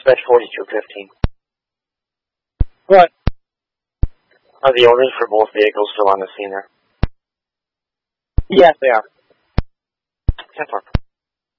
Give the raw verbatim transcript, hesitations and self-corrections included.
Dispatch forty-two fifteen. What? Are the owners for both vehicles still on the scene there? Yes, they are. ten four.